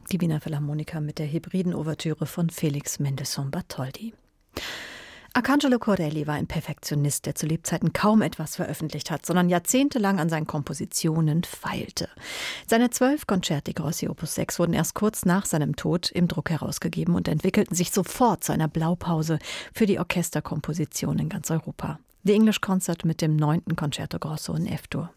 Die Wiener Philharmoniker mit der Hebriden-Ouvertüre von Felix Mendelssohn Bartholdy. Arcangelo Corelli war ein Perfektionist, der zu Lebzeiten kaum etwas veröffentlicht hat, sondern jahrzehntelang an seinen Kompositionen feilte. Seine 12 Concerti Grossi Opus 6 wurden erst kurz nach seinem Tod im Druck herausgegeben und entwickelten sich sofort zu einer Blaupause für die Orchesterkomposition in ganz Europa. The English Concert mit dem 9. Concerto Grosso in F-Dur.